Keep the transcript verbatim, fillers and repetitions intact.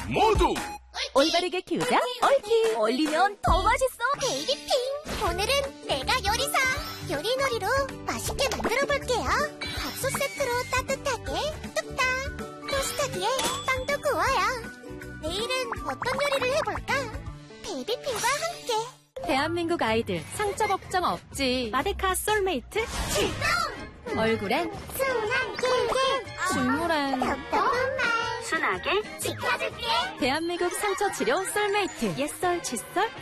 모두 올바르게 키우자 옳키. 얼리면 더 맛있어. 베이비핑! 오늘은 내가 요리사! 요리놀이로 맛있게 만들어볼게요. 밥솥 세트로 따뜻하게 뚝딱! 토스터기에 빵도 구워요. 내일은 어떤 요리를 해볼까? 베이비핑과 함께! 대한민국 아이들 상처 걱정 없지. 마데카 솔메이트 출동! 얼굴엔 순한 길게! 줄무란 답답한 말! 순하게 지켜줄게! 대한민국 상처 치료 솔메이트 옛설 칫솔